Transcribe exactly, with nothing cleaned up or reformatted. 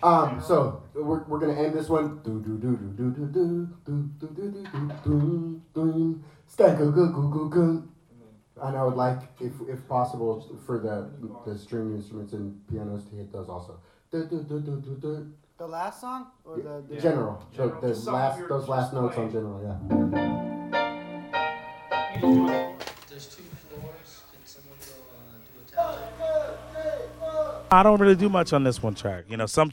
Um, so we're, we're gonna end this one. Do do do do do do do do do do do do do. Skank goo goo goo goo. And I would like, if if possible, for the the string instruments and pianos to hit those also. Do do do do do do. The last song or the, the general. General. So the The last song those you're last just notes on playing. general. Yeah. You just do it. There's two floors. Can someone go uh, do a tap? I don't really do much on this one track. You know, some